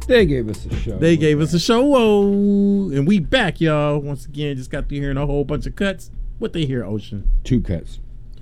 They gave us a show. They gave us a show. Whoa. And we back, y'all. Once again, just got through hearing a whole bunch of cuts. What they hear, Ocean? 2 cuts.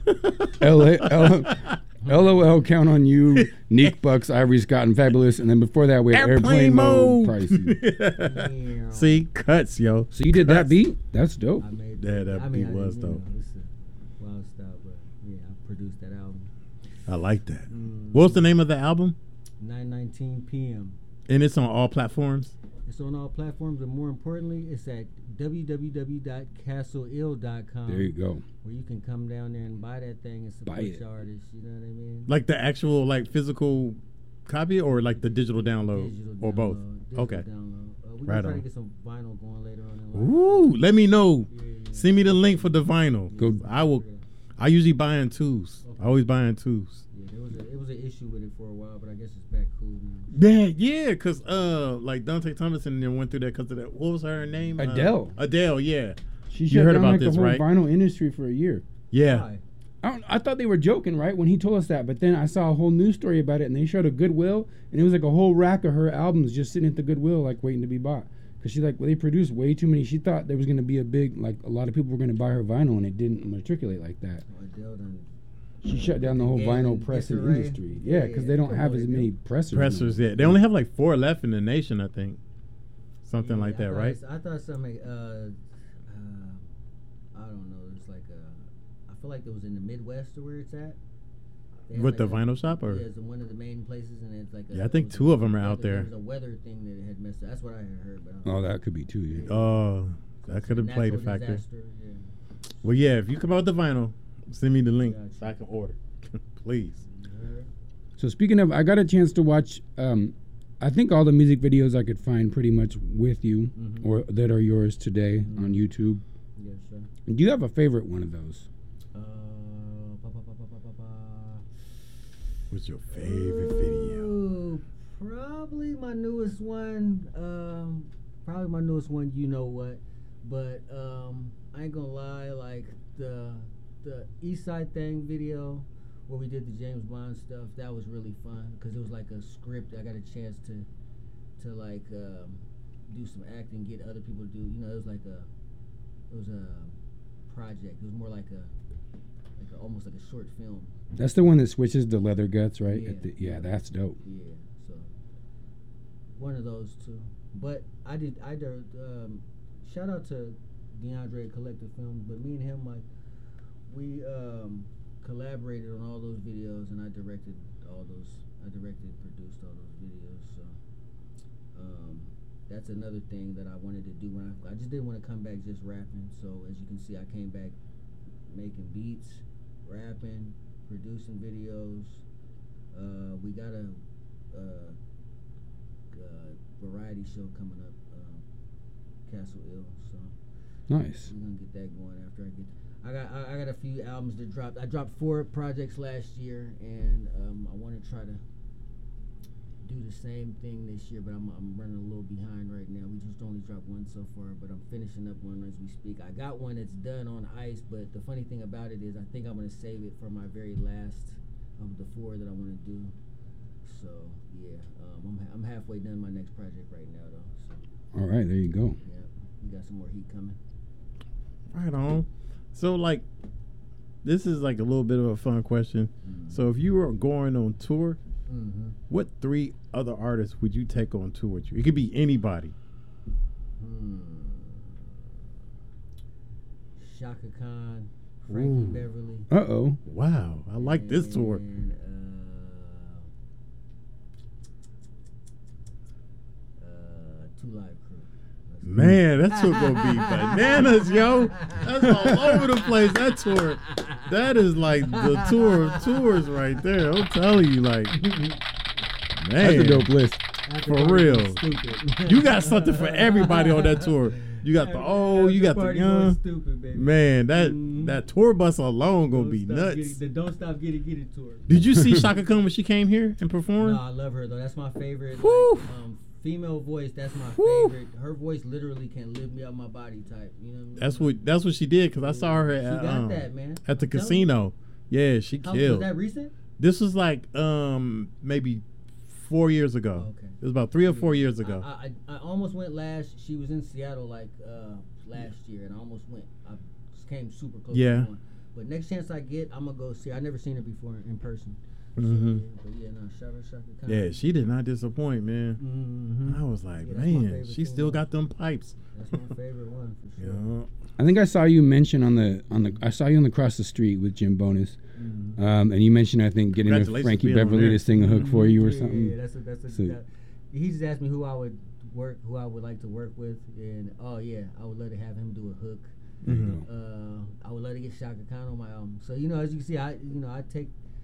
LOL, Count on You, Neek Bucks, Ivory Scott, and Fabulous. And then before that, we had Airplane Mode, Pricey. See, cuts, yo. So you did that beat? That's dope. I made that beat was dope. It's a wild style, but yeah, I produced that album. I like that. What's the name of the album? 9:19 p.m. And it's on all platforms? It's on all platforms, and more importantly, it's at www.castleill.com. There you go. Where you can come down there and buy that thing and support your artists. You know what I mean? Like the actual physical copy, or like the digital download, or both? Okay. Download. We're Right gonna try on. to get some vinyl going later on in life. Ooh, let me know. Yeah. Send me the link for the vinyl. Go. I will. I usually buy in twos. Okay. I always buy in twos. Yeah, it was an issue with it for a while, but I guess it's back cool now. Yeah, cause like Dante Thomason then went through that because of that. What was her name? Adele. Adele, yeah. She You shut heard down about like this, the whole right? vinyl industry for a year. Yeah. Why? I thought they were joking, right, when he told us that. But then I saw a whole news story about it, and they showed a Goodwill, and it was like a whole rack of her albums just sitting at the Goodwill, like waiting to be bought. Because they produced way too many. She thought there was going to be a lot of people were going to buy her vinyl, and it didn't matriculate like that. Adele done. She shut down the whole vinyl pressing disarray. industry. Yeah, because they don't have as many pressers. Yeah. They only have like 4 left in the nation, I think. Something like that, right? I thought something. I don't know. It's like I feel like it was in the Midwest or where it's at. They had With the like vinyl shop, or yeah, it's in one of the main places, and it's like I think 2 of them are out there. There was a weather thing that had messed up. That's what I had heard. But I don't Oh, know. that could be too. Yeah. Oh, that could have played a Natural factor. disaster, yeah. Well, yeah. If you come out with the vinyl, send me the link Gotcha. so I can order, please. So speaking of, I got a chance to watch. I think all the music videos I could find pretty much with you, or that are yours today on YouTube. Yes, sir. Do you have a favorite one of those? What's your favorite video? Ooh, probably my newest one. You know what? But I ain't gonna lie. Like the East Side Thing video where we did the James Bond stuff. That was really fun because it was like a script. I got a chance to like do some acting, get other people to do. You know, it was a project. It was more like almost like a short film. That's the one that switches the leather guts, right? Yeah. That's dope. Yeah, so one of those two. But I did shout out to DeAndre Collective Films, but me and him, like, we collaborated on all those videos, and I directed, produced all those videos. So that's another thing that I wanted to do when I just didn't want to come back just rapping. So as you can see, I came back making beats, rapping, producing videos. We got a variety show coming up, Castle Ill. So Nice. we're gonna get that going after I got a few albums that dropped. I dropped 4 projects last year, and I want to try to do the same thing this year, but I'm running a little behind right now. We just only dropped 1 so far, but I'm finishing up one as we speak. I got one that's done on ice, but the funny thing about it is I think I'm going to save it for my very last of the 4 that I want to do. So, yeah, I'm halfway done my next project right now, though. So, All right, there you go. yeah, we got some more heat coming. Right on. So, like, this is like a little bit of a fun question. So, if you were going on tour, what 3 other artists would you take on tour with you? It could be anybody. Shaka Khan, Frankie Beverly. Uh-oh. Wow, I like this tour. And, Two Live Crew. Man, that tour gonna be bananas, yo. That's all over the place. That tour, that is like the tour of tours right there. I'm telling you, like, man, That's a dope list. for real. You got something for everybody on that tour. You got the old, you got the young. Stupid, baby. Man, that tour bus alone gonna be nuts. The Don't Stop Get It Get It tour. Did you see Shaka Khan when she came here and performed? No, I love her though. That's my favorite. Whew. Like, female voice. That's my Whew. favorite. Her voice literally can lift me up my body type. You know what I mean? That's what she did, because I saw her She at got that, man. at the I'm telling casino. Yeah, she Was killed. that recent? This was like maybe 4 years ago. Okay. It was about 3 or 4 years ago. I almost went last. She was in Seattle like last year, and I almost went. I just came super close. Yeah. To going. But next chance I get, I'm gonna go see her. I never seen her before in person. Mm-hmm. So, but yeah, no, Shaka Khan. Yeah, she did not disappoint, man. Mm-hmm. I was like, Yeah, that's my man, favorite she tune, still though. got them pipes. That's my favorite one for sure. Yeah. I think I saw you mention on the I saw you on the Cross the Street with Jim Bonus, Mm-hmm. and you mentioned I think getting a Congratulations Frankie being on Beverly there. to sing a hook for you or Yeah, something. Yeah, that's a. So- He just asked me who I would like to work with, and oh yeah, I would love to have him do a hook. There you Mhm. go. I would love to get Shaka Khan on my album. So as you can see, I take.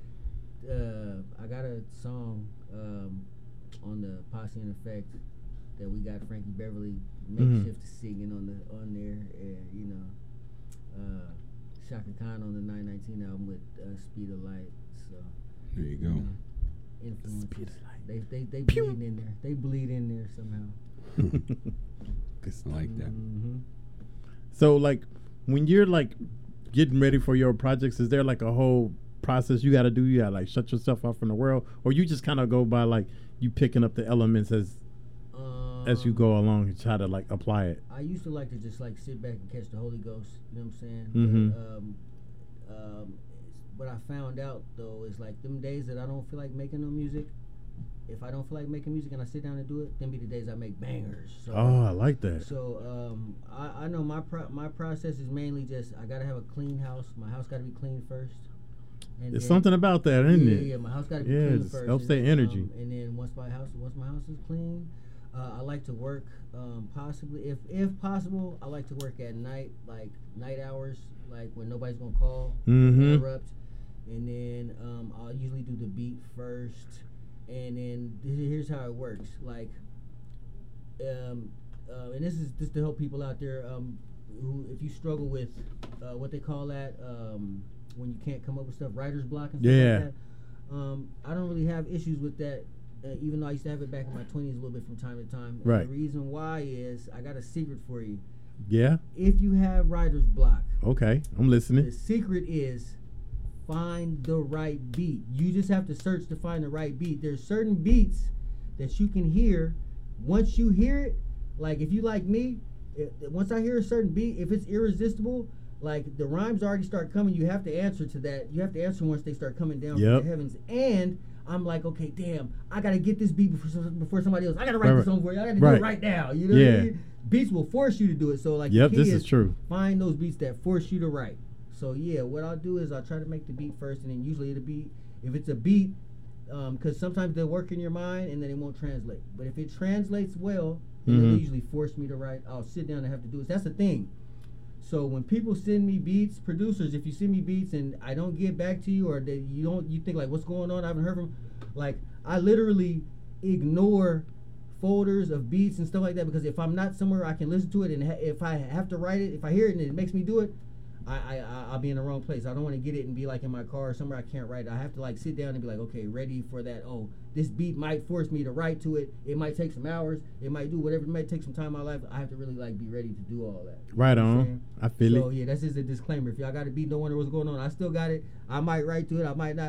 I got a song on the Posse in Effect that we got Frankie Beverly makeshift singing on there, and Shaka Khan on the 919 album with Speed of Light. So There you go. influences. Speed of Light. They Pew! bleed in there. They bleed in there somehow. I like that. Mm-hmm. So, like, when you're like getting ready for your projects, is there like a whole process you got to do? You got to like shut yourself off from the world, or you just kind of go by like you picking up the elements as you go along and try to like apply it? I used to like to just like sit back and catch the Holy Ghost. You know what I'm saying? Mhm. But, what I found out though is like them days that I don't feel like making no music. If I don't feel like making music and I sit down and do it, then be the days I make bangers. So, Oh, I like that. So I know my process is mainly just I gotta have a clean house. My house gotta be clean first. And There's then- something about that, isn't it? Yeah, my house gotta be Yeah, clean it first. helps and that then, energy. And then once my house is clean, I like to work possibly if possible. I like to work at night, like night hours, like when nobody's gonna call, Mhm. interrupt. And then I'll usually do the beat first, and then here's how it works. Like, and this is just to help people out there who, if you struggle with what they call that when you can't come up with stuff, writer's block and stuff Yeah. like that. I don't really have issues with that, even though I used to have it back in my 20s a little bit from time to time. And Right. the reason why is I got a secret for you. Yeah. If you have writer's block, Okay, I'm listening. the secret is find the right beat. You just have to search to find the right beat. There's certain beats that you can hear. Once you hear it, like if you like me, once I hear a certain beat, if it's irresistible, like the rhymes already start coming, you have to answer to that. You have to answer once they start coming down Yep. from the heavens. And I'm like, okay, damn, I gotta get this beat before somebody else. I gotta write Right, this song for you. I gotta do right. it right now. You know what Yeah. I mean? Beats will force you to do it. So like, Yep, the key this is true. Find those beats that force you to write. So yeah, what I'll do is I'll try to make the beat first, and then usually it'll be, if it's a beat, because sometimes they'll work in your mind and then it won't translate. But if it translates well, then it'll Mhm. usually force me to write. I'll sit down and have to do it. That's the thing. So when people send me beats, producers, if you send me beats and I don't get back to you, or that you think like, what's going on? I haven't heard from, like, I literally ignore folders of beats and stuff like that, because if I'm not somewhere I can listen to it, and if I have to write it, if I hear it and it makes me do it, I'll be in the wrong place. I don't want to get it and be like in my car or somewhere I can't write it. I have to like sit down and be like, okay, ready for that. Oh, this beat might force me to write to it. It might take some hours. It might do whatever. It might take some time in my life. I have to really like be ready to do all that. Right You know what I'm on. saying? I feel So it. yeah, that's just a disclaimer. If y'all got a beat, don't wonder what's going on. I still got it. I might write to it. I might not.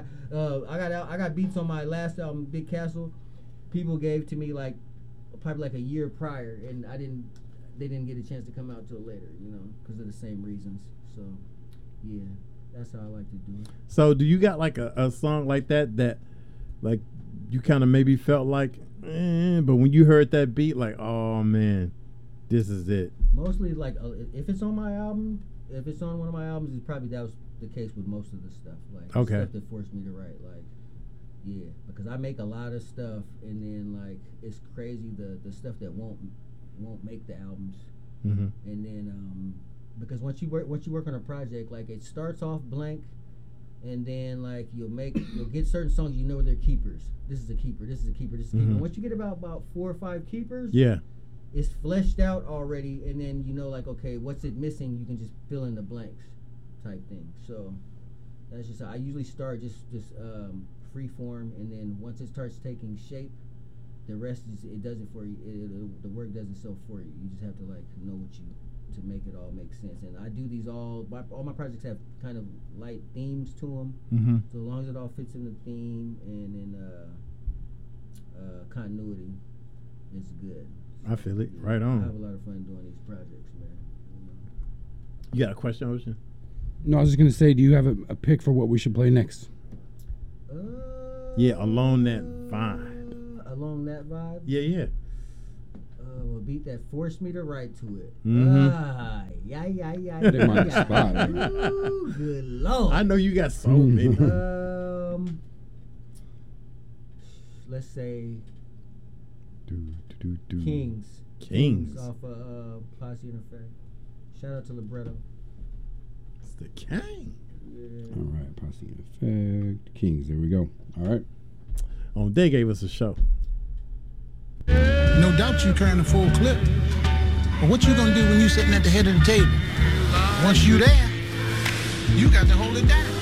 I got beats on my last album, Big Castle. People gave to me like probably like a year prior, and they didn't get a chance to come out till later, you know, because of the same reasons. So yeah, that's how I like to do it. So, do you got like a song like that like you kind of maybe felt like, but when you heard that beat, like, oh man, this is it. Mostly like if it's on my album, if it's on one of my albums, it's probably that was the case with most of the stuff. Like the Okay. stuff that forced me to write, like yeah, because I make a lot of stuff, and then like it's crazy the stuff that won't make the albums, Mm-hmm. and then because once you work on a project, like it starts off blank, and then like you'll get certain songs, you know they're keepers. This is a keeper. This is a keeper. This is a keeper. Mhm. And once you get about 4 or 5 keepers, Yeah. it's fleshed out already, and then you know like, okay, what's it missing? You can just fill in the blanks, type thing. So that's just I usually start just free form, and then once it starts taking shape, the rest it does it for you. The work does itself for you. You just have to like know what you to make it all make sense. And I do these all my projects have kind of light themes to them. Mm-hmm. So as long as it all fits in the theme, and then continuity is good. I feel it. Right I have on. a lot of fun doing these projects, man. You got a question, Ocean? No, I was just gonna say, do you have a pick for what we should play next? Yeah, along that vibe. Along that vibe? Yeah. We'll beat that. Force me to write to it. Yeah. Put him on the spot, man. Ooh, good Lord. I know you got so many. Let's say Do. Kings. off of Posse and Effect. Shout out to Libretto. It's the king. Yeah. All right, Posse and Effect, Kings. There we go. All right. They gave us a show. No doubt you carrying a full clip. But what you gonna do when you sitting at the head of the table? Once you there, you got to hold it down.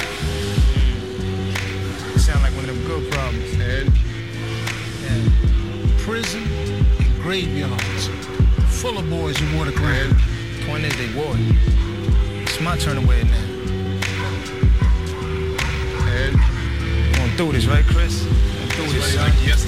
It sound like one of them good problems. And prison and graveyards full of boys who wore the crown. Point is, they wore it. It's my turn to wear it now. Going through this, right, Chris? Going through this.